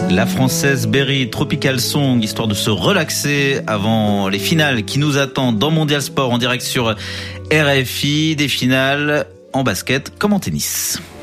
La Française Berry, Tropical Song, histoire de se relaxer avant les finales qui nous attendent dans Mondial Sport en direct sur RFI, des finales en basket comme en tennis.